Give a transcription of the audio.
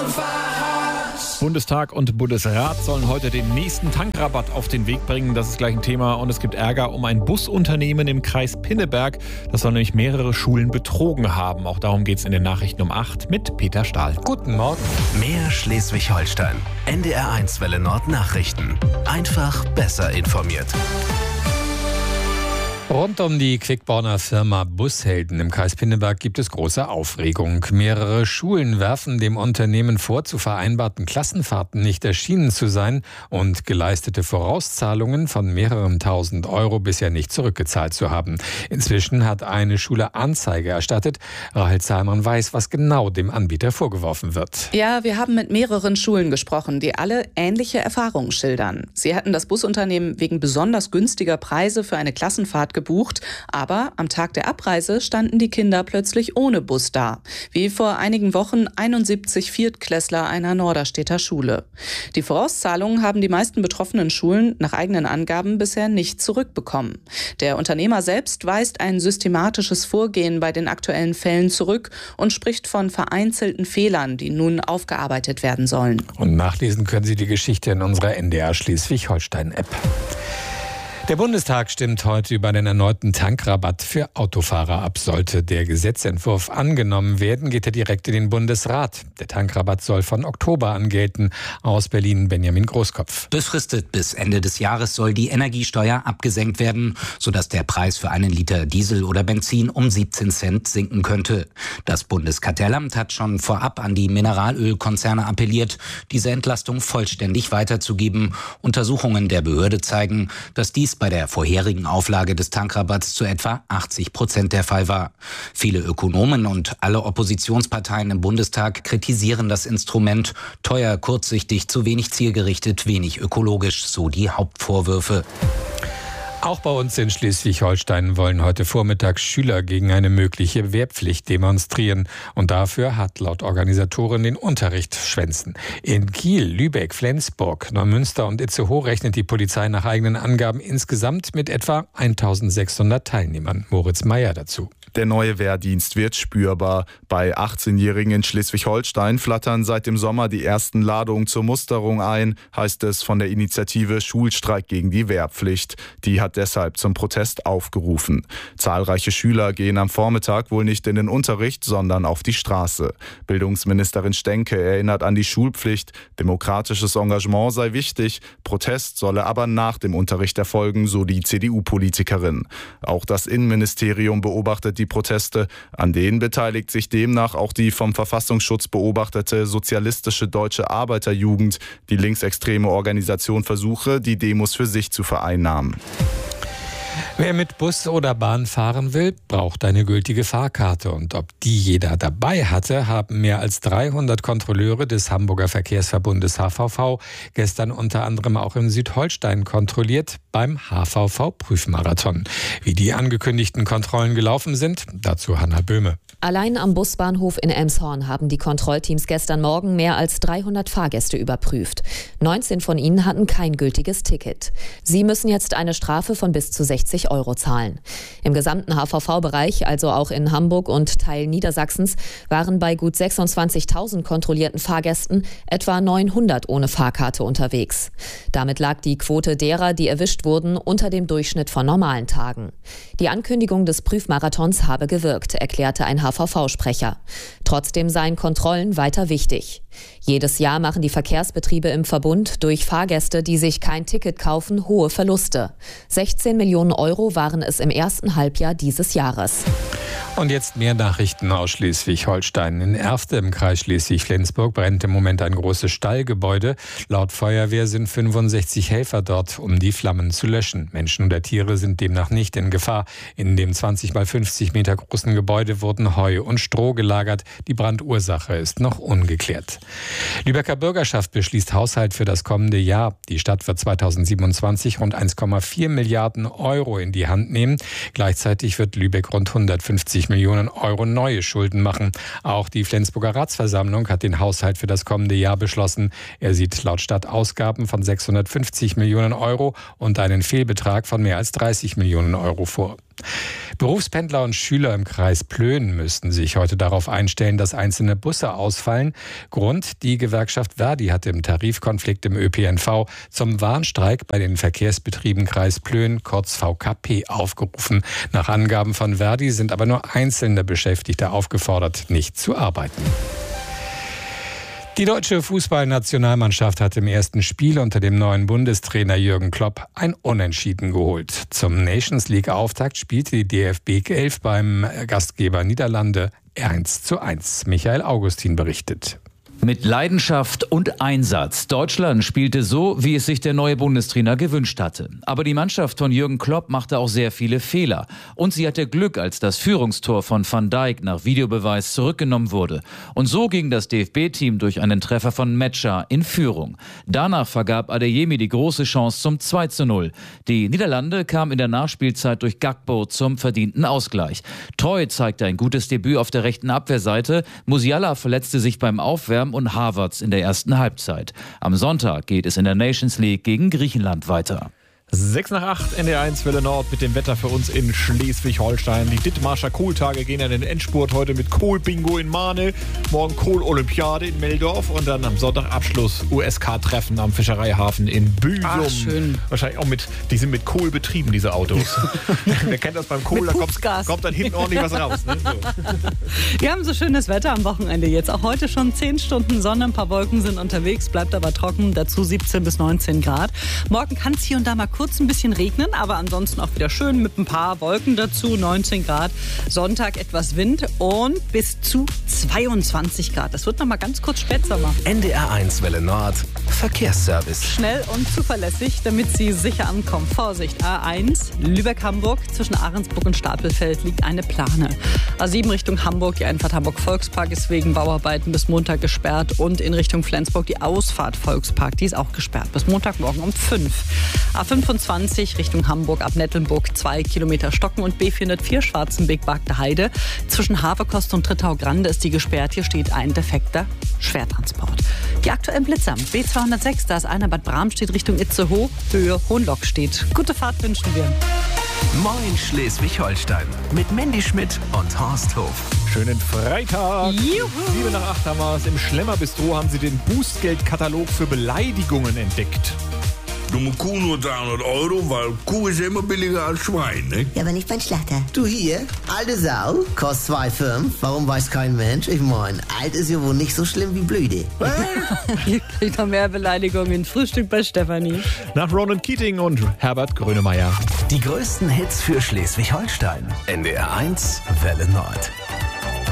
Bundestag und Bundesrat sollen heute den nächsten Tankrabatt auf den Weg bringen. Das ist gleich ein Thema. Und es gibt Ärger um ein Busunternehmen im Kreis Pinneberg. Das soll nämlich mehrere Schulen betrogen haben. Auch darum geht es in den Nachrichten um 8 mit Peter Stahl. Guten Morgen. Mehr Schleswig-Holstein. NDR1 Welle Nord Nachrichten. Einfach besser informiert. Rund um die Quickborner Firma Bushelden im Kreis Pinneberg gibt es große Aufregung. Mehrere Schulen werfen dem Unternehmen vor, zu vereinbarten Klassenfahrten nicht erschienen zu sein und geleistete Vorauszahlungen von mehreren tausend Euro bisher nicht zurückgezahlt zu haben. Inzwischen hat eine Schule Anzeige erstattet. Rahel Zahlmann weiß, was genau dem Anbieter vorgeworfen wird. Ja, wir haben mit mehreren Schulen gesprochen, die alle ähnliche Erfahrungen schildern. Sie hatten das Busunternehmen wegen besonders günstiger Preise für eine Klassenfahrt gebucht, aber am Tag der Abreise standen die Kinder plötzlich ohne Bus da. Wie vor einigen Wochen 71 Viertklässler einer Norderstedter Schule. Die Vorauszahlungen haben die meisten betroffenen Schulen nach eigenen Angaben bisher nicht zurückbekommen. Der Unternehmer selbst weist ein systematisches Vorgehen bei den aktuellen Fällen zurück und spricht von vereinzelten Fehlern, die nun aufgearbeitet werden sollen. Und nachlesen können Sie die Geschichte in unserer NDR Schleswig-Holstein-App. Der Bundestag stimmt heute über den erneuten Tankrabatt für Autofahrer ab. Sollte der Gesetzentwurf angenommen werden, geht er direkt in den Bundesrat. Der Tankrabatt soll von Oktober an gelten. Aus Berlin Benjamin Großkopf. Befristet bis Ende des Jahres soll die Energiesteuer abgesenkt werden, sodass der Preis für einen Liter Diesel oder Benzin um 17 Cent sinken könnte. Das Bundeskartellamt hat schon vorab an die Mineralölkonzerne appelliert, diese Entlastung vollständig weiterzugeben. Untersuchungen der Behörde zeigen, dass dies bei der vorherigen Auflage des Tankrabatts zu etwa 80% der Fall war. Viele Ökonomen und alle Oppositionsparteien im Bundestag kritisieren das Instrument. Teuer, kurzsichtig, zu wenig zielgerichtet, wenig ökologisch, so die Hauptvorwürfe. Auch bei uns in Schleswig-Holstein wollen heute Vormittag Schüler gegen eine mögliche Wehrpflicht demonstrieren. Und dafür hat laut Organisatoren den Unterricht schwänzen. In Kiel, Lübeck, Flensburg, Neumünster und Itzehoe rechnet die Polizei nach eigenen Angaben insgesamt mit etwa 1600 Teilnehmern. Moritz Meyer dazu. Der neue Wehrdienst wird spürbar. Bei 18-Jährigen in Schleswig-Holstein flattern seit dem Sommer die ersten Ladungen zur Musterung ein, heißt es von der Initiative Schulstreik gegen die Wehrpflicht. Die hat deshalb zum Protest aufgerufen. Zahlreiche Schüler gehen am Vormittag wohl nicht in den Unterricht, sondern auf die Straße. Bildungsministerin Stenke erinnert an die Schulpflicht. Demokratisches Engagement sei wichtig, Protest solle aber nach dem Unterricht erfolgen, so die CDU-Politikerin. Auch das Innenministerium beobachtet die Proteste. An denen beteiligt sich demnach auch die vom Verfassungsschutz beobachtete Sozialistische Deutsche Arbeiterjugend. Die linksextreme Organisation versuche, die Demos für sich zu vereinnahmen. Wer mit Bus oder Bahn fahren will, braucht eine gültige Fahrkarte. Und ob die jeder dabei hatte, haben mehr als 300 Kontrolleure des Hamburger Verkehrsverbundes HVV gestern unter anderem auch in Südholstein kontrolliert beim HVV-Prüfmarathon. Wie die angekündigten Kontrollen gelaufen sind, dazu Hanna Böhme. Allein am Busbahnhof in Elmshorn haben die Kontrollteams gestern Morgen mehr als 300 Fahrgäste überprüft. 19 von ihnen hatten kein gültiges Ticket. Sie müssen jetzt eine Strafe von bis zu 60 Euro zahlen. Im gesamten HVV-Bereich, also auch in Hamburg und Teil Niedersachsens, waren bei gut 26.000 kontrollierten Fahrgästen etwa 900 ohne Fahrkarte unterwegs. Damit lag die Quote derer, die erwischt wurden, unter dem Durchschnitt von normalen Tagen. Die Ankündigung des Prüfmarathons habe gewirkt, erklärte ein HVV-Sprecher. Trotzdem seien Kontrollen weiter wichtig. Jedes Jahr machen die Verkehrsbetriebe im Verbund durch Fahrgäste, die sich kein Ticket kaufen, hohe Verluste. 16 Millionen Euro waren es im ersten Halbjahr dieses Jahres. Und jetzt mehr Nachrichten aus Schleswig-Holstein. In Erfte im Kreis Schleswig-Flensburg brennt im Moment ein großes Stallgebäude. Laut Feuerwehr sind 65 Helfer dort, um die Flammen zu löschen. Menschen oder Tiere sind demnach nicht in Gefahr. In dem 20 mal 50 Meter großen Gebäude wurden Heu und Stroh gelagert. Die Brandursache ist noch ungeklärt. Lübecker Bürgerschaft beschließt Haushalt für das kommende Jahr. Die Stadt wird 2027 rund 1,4 Milliarden Euro in die Hand nehmen. Gleichzeitig wird Lübeck rund 150 50 Millionen Euro neue Schulden machen. Auch die Flensburger Ratsversammlung hat den Haushalt für das kommende Jahr beschlossen. Er sieht laut Stadt Ausgaben von 650 Millionen Euro und einen Fehlbetrag von mehr als 30 Millionen Euro vor. Berufspendler und Schüler im Kreis Plön müssten sich heute darauf einstellen, dass einzelne Busse ausfallen. Grund: die Gewerkschaft Verdi hat im Tarifkonflikt im ÖPNV zum Warnstreik bei den Verkehrsbetrieben Kreis Plön, kurz VKP, aufgerufen. Nach Angaben von Verdi sind aber nur einzelne Beschäftigte aufgefordert, nicht zu arbeiten. Die deutsche Fußballnationalmannschaft hat im ersten Spiel unter dem neuen Bundestrainer Jürgen Klopp ein Unentschieden geholt. Zum Nations-League-Auftakt spielte die DFB 11 beim Gastgeber Niederlande 1:1. Michael Augustin berichtet. Mit Leidenschaft und Einsatz. Deutschland spielte so, wie es sich der neue Bundestrainer gewünscht hatte. Aber die Mannschaft von Jürgen Klopp machte auch sehr viele Fehler. Und sie hatte Glück, als das Führungstor von Van Dijk nach Videobeweis zurückgenommen wurde. Und so ging das DFB-Team durch einen Treffer von Metscher in Führung. Danach vergab Adeyemi die große Chance zum 2:0. Die Niederlande kamen in der Nachspielzeit durch Gakpo zum verdienten Ausgleich. Troy zeigte ein gutes Debüt auf der rechten Abwehrseite. Musiala verletzte sich beim Aufwärmen und Havertz in der ersten Halbzeit. Am Sonntag geht es in der Nations League gegen Griechenland weiter. 6:08, NDR1 Welle Nord mit dem Wetter für uns in Schleswig-Holstein. Die Dithmarscher Kohltage gehen an den Endspurt heute mit Kohl-Bingo in Mahne, morgen Kohl-Olympiade in Meldorf und dann am Sonntag Abschluss USK-Treffen am Fischereihafen in Büsum. Ach, schön. Wahrscheinlich auch die sind mit Kohl betrieben, diese Autos. Wer kennt das beim Kohl, da kommt dann hinten ordentlich was raus. Ne? So. Wir haben so schönes Wetter am Wochenende jetzt. Auch heute schon 10 Stunden Sonne, ein paar Wolken sind unterwegs, bleibt aber trocken, dazu 17 bis 19 Grad. Morgen kann es hier und da mal kurz ein bisschen regnen, aber ansonsten auch wieder schön mit ein paar Wolken dazu, 19 Grad. Sonntag etwas Wind und bis zu 22 Grad. Das wird noch mal ganz kurz Spätsommer. NDR1 Welle Nord, Verkehrsservice. Schnell und zuverlässig, damit Sie sicher ankommen. Vorsicht, A1, Lübeck-Hamburg, zwischen Ahrensburg und Stapelfeld liegt eine Plane. A7 Richtung Hamburg, die Einfahrt Hamburg-Volkspark ist wegen Bauarbeiten bis Montag gesperrt und in Richtung Flensburg die Ausfahrt Volkspark, die ist auch gesperrt bis Montagmorgen um 5. A25 Richtung Hamburg ab Nettelnburg 2 Kilometer Stocken und B404 Schwarzenbeck-Bagde Heide. Zwischen Haverkost und Trittau-Grande ist die gesperrt. Hier steht ein defekter Schwertransport. Die aktuellen Blitzer. B206, da ist einer Bad Bramstedt Richtung Itzehoe, Höhe Hohenlockstedt. Gute Fahrt wünschen wir. Moin Schleswig-Holstein mit Mandy Schmidt und Horst Hof. Schönen Freitag. Juhu. 7:08 haben wir es. Im Schlemmerbistro haben sie den Bußgeldkatalog für Beleidigungen entdeckt. Dumme Kuh nur 300 €, weil Kuh ist ja immer billiger als Schwein, ne? Ja, aber nicht beim Schlachter. Du hier, alte Sau, kostet 2,5. Warum weiß kein Mensch? Ich mein, alt ist ja wohl nicht so schlimm wie blöde. Ihr kriegt noch mehr Beleidigungen. Frühstück bei Stefanie. Nach Ronan Keating und Herbert Grönemeyer. Die größten Hits für Schleswig-Holstein. NDR1 Welle Nord.